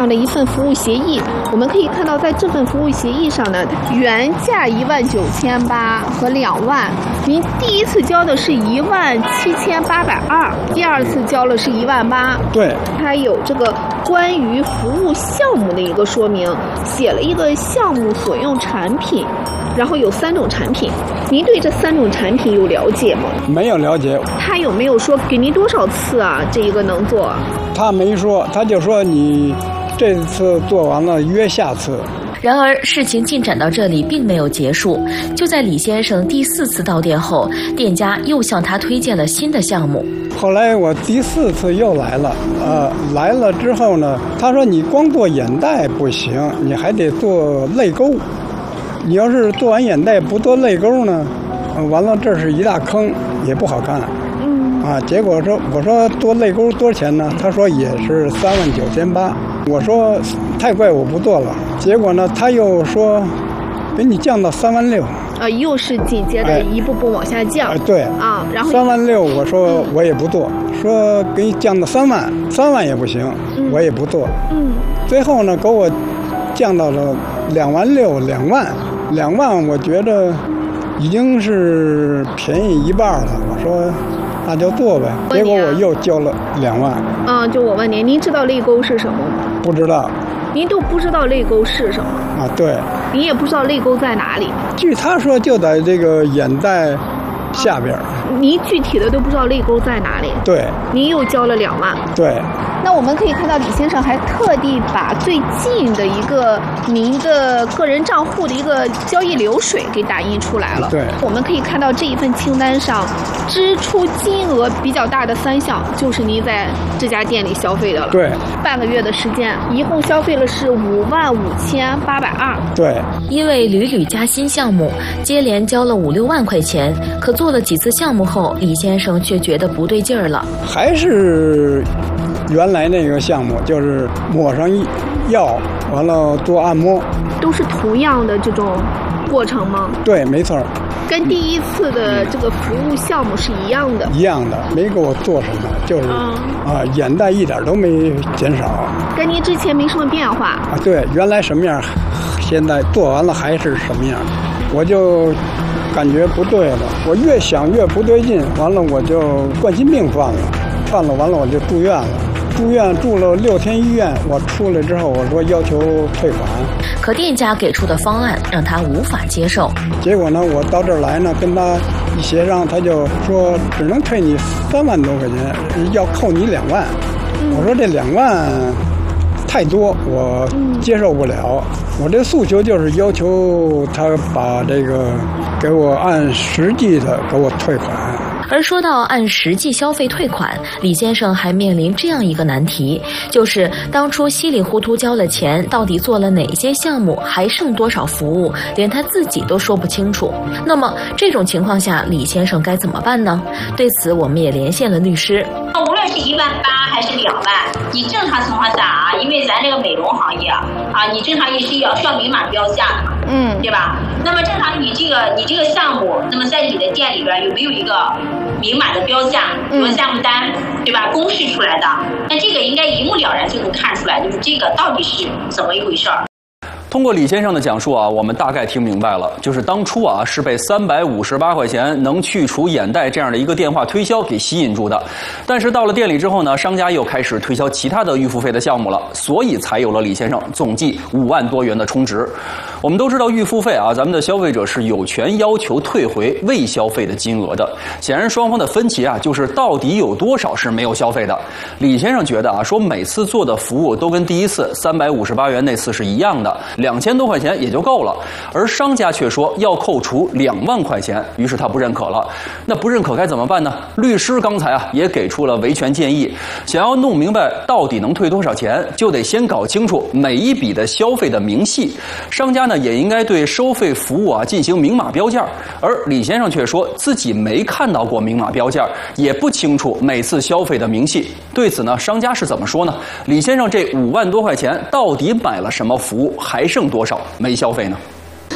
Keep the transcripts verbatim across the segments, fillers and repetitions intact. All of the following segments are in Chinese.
的一份服务协议。我们可以看到，在这份服务协议上呢，原价一万九千八和两万，您第一次交的是一万七千八百二，第二次交了是一万八。 对， 它有这个关于服务项目的一个说明，写了一个项目所用产品，然后有三种产品。您对这三种产品有了解吗？ 没有了解。 他有没有说给您多少次啊？这一个能做？ 他没说，他就说你这次做完了约下次。 然而，事情进展到这里并没有结束。就在李先生第四次到店后，店家又向他推荐了新的项目。 后来我第四次又来了，呃，来了之后呢，他说你光做眼袋不行，你还得做泪沟。你要是做完眼袋不做泪沟呢，呃、完了这是一大坑，也不好看。 嗯。 啊，结果说我说做泪沟多少钱呢？他说也是三万九千八。我说太贵，我不做了。结果呢，他又说给你降到三万六。 啊，又是紧接着一步步往下降。 哎，对啊，然后三万六，我说我也不做，嗯、说给你降到三万，三万也不行，嗯、我也不做。 嗯， 最后呢，给我降到了两万六，两万，两万，我觉得已经是便宜一半了。我说那就做呗。结果我又交了两万。 嗯，就我问您，您知道泪沟是什么吗？ 不知道。 您都不知道泪沟是什么啊？对。 您也不知道泪沟在哪里？ 据他说，就在这个眼袋下边。啊、 您具体的都不知道泪沟在哪里？ 对。 您又交了两万。 对。 那我们可以看到，李先生还特地把最近的一个您的个人账户的一个交易流水给打印出来了。 对。 我们可以看到这一份清单上，支出金额比较大的三项，就是您在这家店里消费的了。 对。 半个月的时间，一共消费了是五万五千八百二。 对。 因为屡屡加新项目，接连交了五六万块钱，可做了几次项目后，李先生却觉得不对劲儿了。 还是原来那个项目，就是抹上药，完了做按摩， 都是同样的这种过程吗？ 对，没错。 跟第一次的这个服务项目是一样的， 一样的，没给我做什么，就是、嗯、啊，眼袋一点都没减少， 跟您之前没什么变化啊。对，原来什么样，现在做完了还是什么样，我就感觉不对了。我越想越不对劲，完了我就冠心病犯了，犯了完了我就住院了。住院住了六天医院，我出来之后我说要求退款， 可店家给出的方案让他无法接受。 结果呢，我到这儿来呢，跟他一协商，他就说只能退你三万多块钱，要扣你两万。嗯、我说这两万太多，我接受不了。嗯、我这诉求就是要求他把这个给我按实际的给我退款。 而说到按实际消费退款，李先生还面临这样一个难题，就是当初稀里糊涂交了钱，到底做了哪些项目，还剩多少服务，连他自己都说不清楚。那么这种情况下，李先生该怎么办呢？对此，我们也连线了律师。 无论是一万八还是两万，你正常情况下啊，因为咱这个美容行业啊，啊，你正常也是要需要明码标价的嘛，嗯，对吧？那么正常你这个你这个项目，那么在你的店里边有没有一个明码的标价，比如项目单，对吧？公示出来的，那这个应该一目了然就能看出来，就是这个到底是怎么一回事儿。 通过李先生的讲述啊，我们大概听明白了，就是当初啊是被三百五十八块钱能去除眼袋这样的一个电话推销给吸引住的，但是到了店里之后呢，商家又开始推销其他的预付费的项目了，所以才有了李先生总计五万多元的充值。我们都知道预付费啊，咱们的消费者是有权要求退回未消费的金额的。显然双方的分歧啊，就是到底有多少是没有消费的。李先生觉得啊，说每次做的服务都跟第一次三百五十八元那次是一样的，两千多块钱也就够了，而商家却说要扣除两万块钱，于是他不认可了。那不认可该怎么办呢？律师刚才啊也给出了维权建议，想要弄明白到底能退多少钱，就得先搞清楚每一笔的消费的明细。商家呢也应该对收费服务啊进行明码标价，而李先生却说自己没看到过明码标价，也不清楚每次消费的明细。对此呢，商家是怎么说呢？李先生这五万多块钱到底买了什么服务，还剩多少没消费呢？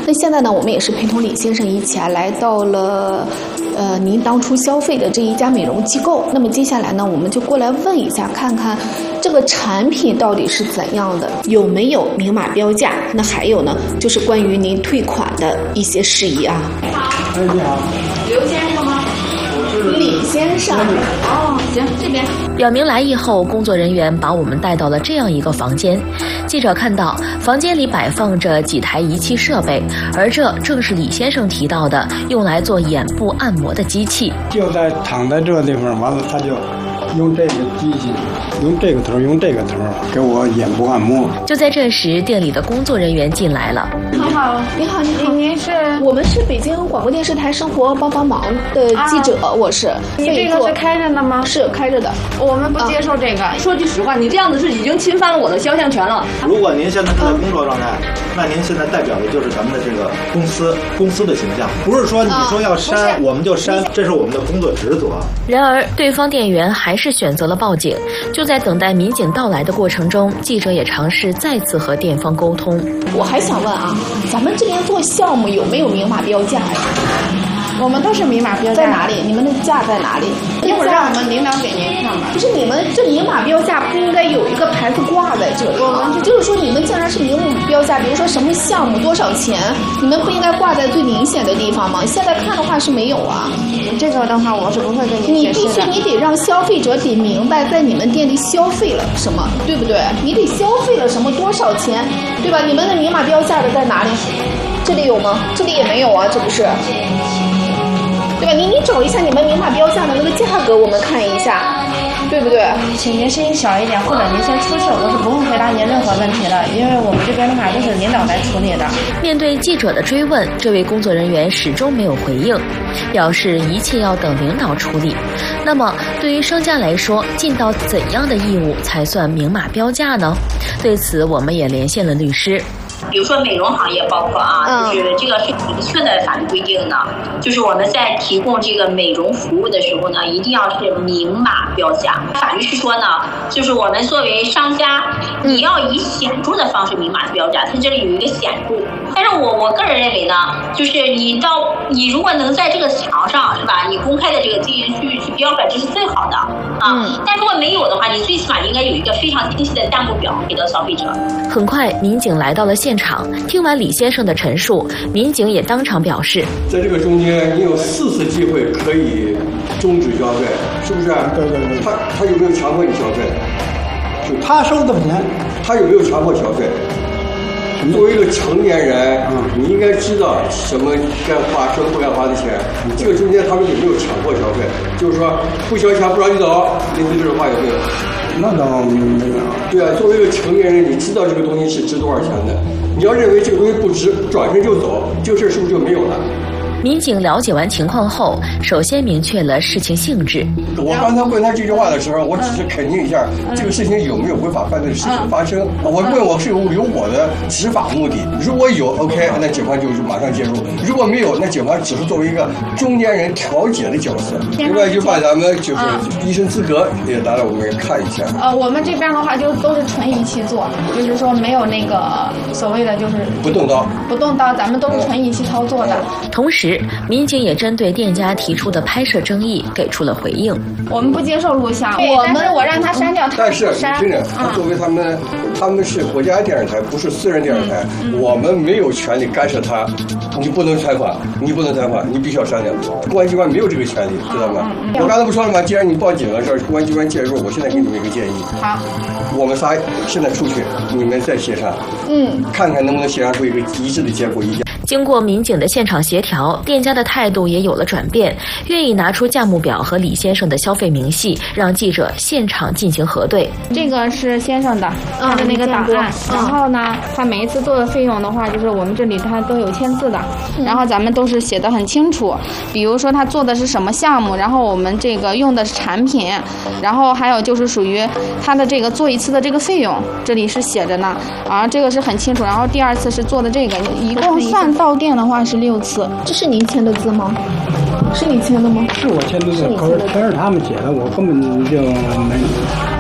那现在呢，我们也是陪同李先生一起啊，来到了呃您当初消费的这一家美容机构。那么接下来呢，我们就过来问一下，看看这个产品到底是怎样的，有没有明码标价？那还有呢，就是关于您退款的一些事宜啊。 哎，你好， 刘先生吗？李先生。哦，行，这边。 表明来意后，工作人员把我们带到了这样一个房间。记者看到，房间里摆放着几台仪器设备，而这正是李先生提到的用来做眼部按摩的机器。 就在躺在这个地方，完了他就用这个机器，用这个头，用这个头给我眼部按摩。 就在这时，店里的工作人员进来了。 你好，你好，你好，您是？我们是北京广播电视台生活帮帮忙的记者，啊、我是。 你这个是开着的吗？ 是开着的， 我们不接受这个。啊、 说句实话，你这样子是已经侵犯了我的肖像权了。 如果您现在是在工作状态，嗯、那您现在代表的就是咱们的这个公司公司的形象，不是说你说要删、啊、我们就删，这是我们的工作职责。 然而，对方店员还是选择了报警。就在等待民警到来的过程中，记者也尝试再次和店方沟通。 我还想问啊，咱们这边做项目有没有明码标价呀？ 我们都是明码标价。 在哪里？你们的价在哪里？ 一会儿让我们领导给您看吧。 不是，你们这明码标价不应该有一个牌子挂在这里吗？就是说你们竟然是明码标价，比如说什么项目多少钱，你们不应该挂在最明显的地方吗？现在看的话是没有啊。 这个的话我是不会跟您解释的。 你必须你得让消费者得明白在你们店里消费了什么，对不对？你得消费了什么多少钱，对吧？你们的明码标价的在哪里？这里有吗？这里也没有啊，这不是。对吧？你你找一下你们明码标价的那个价格，我们看一下，对不对？ 请您声音小一点，或者您先出去，我是不会回答您任何问题的，因为我们这边的话都是领导来处理的。 面对记者的追问，这位工作人员始终没有回应，表示一切要等领导处理。那么，对于商家来说，尽到怎样的义务才算明码标价呢？对此，我们也连线了律师。 比如说美容行业，包括啊，就是这个是明确的法律规定呢，就是我们在提供这个美容服务的时候呢，一定要是明码标价。法律是说呢，就是我们作为商家，你要以显著的方式明码标价，它这里有一个显著。但是我我个人认为呢，就是你到你如果能在这个墙上是吧，你公开的这个经营区域去标出来，这是最好的啊。嗯、但如果没有的话，你最起码应该有一个非常清晰的价目表给到消费者。 很快，民警来到了现场，听完李先生的陈述，民警也当场表示， 在这个中间，你有四次机会可以终止交费，是不是？ 对对对。 他他有没有强迫你消费？ 就他收多少钱？ 他有没有强迫消费？作为一个成年人，嗯、你应该知道什么该花，什么不该花的钱。嗯、这个中间他们有没有强迫消费？就是说不交钱不让你走，类似这种话有没有？ 那倒没有。 对啊，作为一个成年人，你知道这个东西是值多少钱的，你要认为这个东西不值，转身就走，这个事是不是就没有了？ 民警了解完情况后，首先明确了事情性质。 我刚才问他这句话的时候，我只是肯定一下这个事情有没有违法犯罪的事情发生。我问我是有有我的执法目的，如果有 OK， 那警方就是马上介入；如果没有，那警方只是作为一个中间人调解的角色。另外就把咱们就是医生资格也拿来我们看一下。 呃，我们这边的话就都是纯仪器做，就是说没有那个所谓的就是不动刀， 不动刀，咱们都是纯仪器操作的。 同时，民警也针对店家提出的拍摄争议给出了回应。 我们不接受录像，我们我让他删掉， 但是听着，他作为他们，他们是国家电视台，不是私人电视台，嗯嗯、我们没有权利干涉他。你不能采访，你不能采访，你必须要删掉。公安机关没有这个权利，知道吗？嗯嗯、我刚才不说了吗？既然你报警了，这公安机关介入，我现在给你们一个建议。 好， 我们仨现在出去，你们再协商，嗯，看看能不能协商出一个一致的结果。一。 经过民警的现场协调，店家的态度也有了转变，愿意拿出价目表和李先生的消费明细，让记者现场进行核对。 这个是先生的，他的那个档案。嗯、然后呢，他每一次做的费用的话，就是我们这里他都有签字的，嗯、然后咱们都是写的很清楚。比如说他做的是什么项目，然后我们这个用的是产品，然后还有就是属于他的这个做一次的这个费用，这里是写着呢。啊，这个是很清楚。然后第二次是做的这个，一共算到店的话是六次。 这是您签的字吗？是你签的吗？ 是我签的字，可是全是他们写的，我根本就没。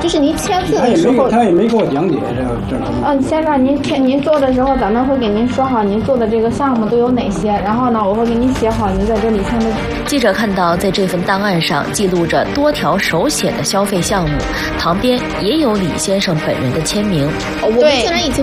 就是您签字他也的时候， 没他也没给我讲解这个这个。 嗯，先生，您签您做的时候，咱们会给您说好您做的这个项目都有哪些，然后呢，我会给您写好您在这里签的。 记者看到，在这份档案上记录着多条手写的消费项目，旁边也有李先生本人的签名。 我们竟然已经